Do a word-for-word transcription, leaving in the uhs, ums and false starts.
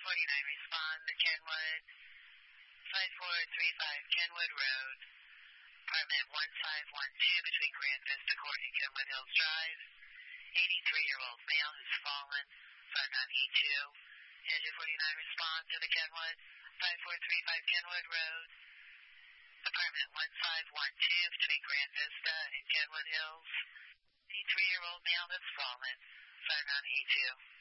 forty-nine, respond to Kenwood, five four three five Kenwood Road, apartment one five one two between Grand Vista Court and Kenwood Hills Drive. eighty-three-year-old male who's fallen, five nine eight two. Engine forty-nine, respond to the Kenwood, five four three five Kenwood Road, apartment one five one two between Grand Vista and Kenwood Hills. eighty-three-year-old male that's fallen, five nine eight two.